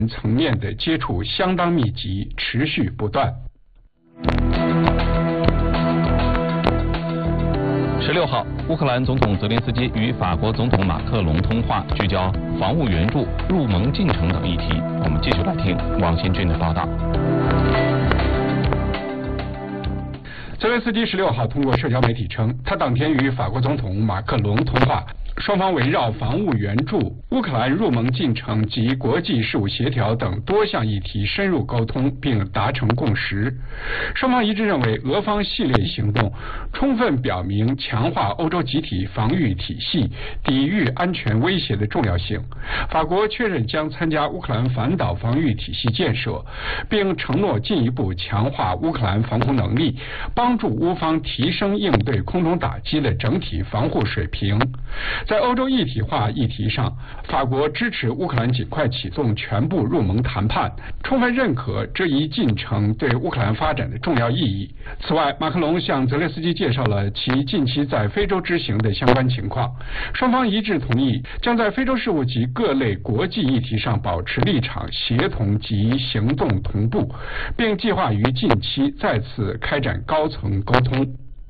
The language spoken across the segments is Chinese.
层面的接触相当密集，持续不断。 16号，乌克兰总统泽连斯基与法国总统马克龙通话，聚焦防务援助、入盟进程等议题。我们继续来听王新军的报道。 泽连斯基16号通过社交媒体称，他当天与法国总统马克龙通话，双方围绕防务援助、乌克兰入盟进程及国际事务协调等多项议题深入沟通，并达成共识。双方一致认为，俄方系列行动充分表明强化欧洲集体防御体系、抵御安全威胁的重要性。法国确认将参加乌克兰反导防御体系建设，并承诺进一步强化乌克兰防空能力，帮助乌方提升应对空中打击的整体防护水平。在欧洲一体化议题上，法国支持乌克兰尽快启动全部入盟谈判，充分认可这一进程对乌克兰发展的重要意义。此外，马克龙向泽连斯基介绍了其近期在非洲之行的相关情况，双方一致同意将在非洲事务及各类国际议题上保持立场协同及行动同步，并计划于近期再次开展高层沟通。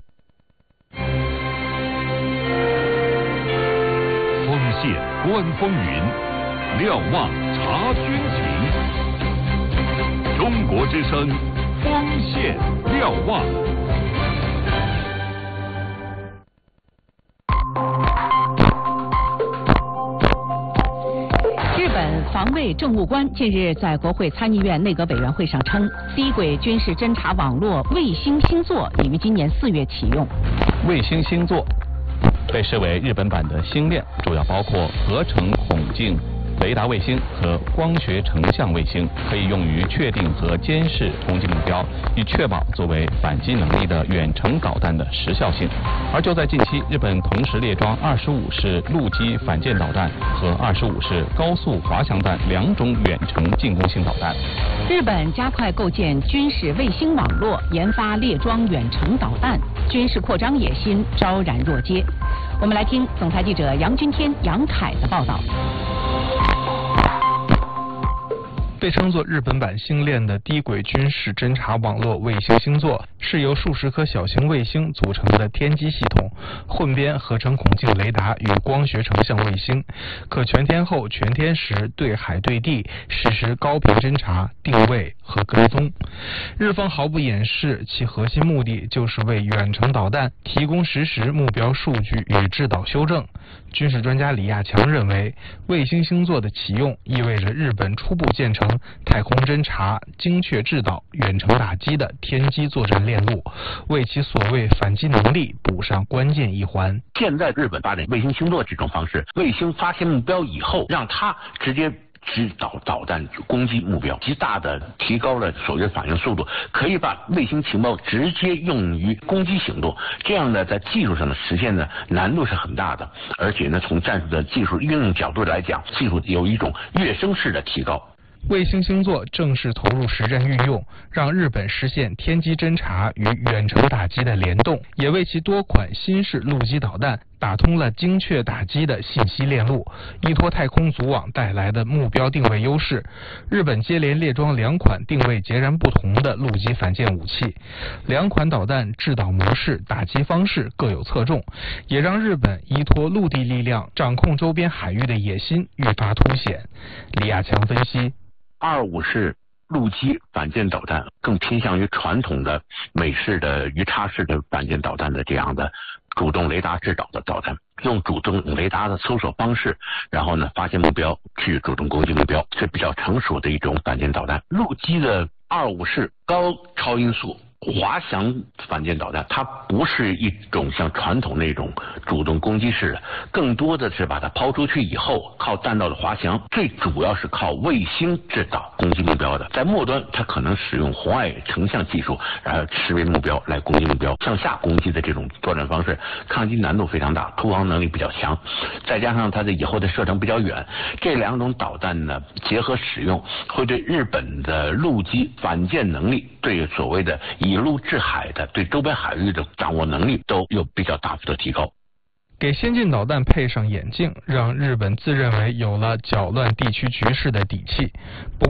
线观风云，瞭望察军情。中国之声，锋线瞭望。 日本防卫政务官近日在国会参议院内阁委员会上称，低轨军事侦察网络卫星星座已于今年4月启用。 卫星星座被视为日本版的星链，主要包括合成孔径雷达卫星和光学成像卫星，可以用于确定和监视攻击目标，以确保作为反击能力的远程导弹的时效性。而就在近期，日本同时列装25式陆基反舰导弹和25式高速滑翔弹2种远程进攻性导弹。 日本加快构建军事卫星网络，研发列装远程导弹，军事扩张野心昭然若揭。我们来听总台记者杨君天、杨凯的报道。 被称作日本版星链的低轨军事侦察网络卫星星座，是由数十颗小型卫星组成的天基系统，混编合成孔径雷达与光学成像卫星，可全天候、全天时对海对地实施高频侦察、定位和跟踪。日方毫不掩饰，其核心目的就是为远程导弹提供实时目标数据与制导修正。军事专家李亚强认为，卫星星座的启用意味着日本初步建成太空侦察、精确制导、远程打击的天基作战链路，为其所谓反击能力补上关键一环。 现在日本发展卫星星座这种方式，卫星发现目标以后，让它直接指导导弹攻击目标，极大的提高了所谓的反应速度，可以把卫星情报直接用于攻击行动。这样呢，在技术上的实现呢，难度是很大的，而且呢，从战术的技术应用角度来讲，技术有一种跃升式的提高。 卫星星座正式投入实战运用，让日本实现天基侦察与远程打击的联动，也为其多款新式陆基导弹打通了精确打击的信息链路，依托太空组网带来的目标定位优势。日本接连列装2款定位截然不同的陆基反舰武器，2款导弹制导模式、打击方式各有侧重，也让日本依托陆地力量掌控周边海域的野心愈发凸显。李亚强分析 ，25式陆基反舰导弹更偏向于传统的美式的鱼叉式的反舰导弹的这样的主动雷达制导的导弹，用主动雷达的搜索方式，然后呢发现目标去主动攻击目标，是比较成熟的一种反舰导弹。陆基的25式高超音速滑翔反舰导弹，它不是一种像传统那种主动攻击式的，更多的是把它抛出去以后靠弹道的滑翔，最主要是靠卫星制导攻击目标的。在末端它可能使用红外成像技术，然后识别目标来攻击目标，向下攻击的这种作战方式，抗击难度非常大，突防能力比较强，再加上它的以后的射程比较远，这2种导弹呢结合使用，会对日本的陆基反舰能力，对所谓的以陆制海的对周边海域的掌握能力都有比较大幅的提高。 给先进导弹配上眼镜，让日本自认为有了搅乱地区局势的底气。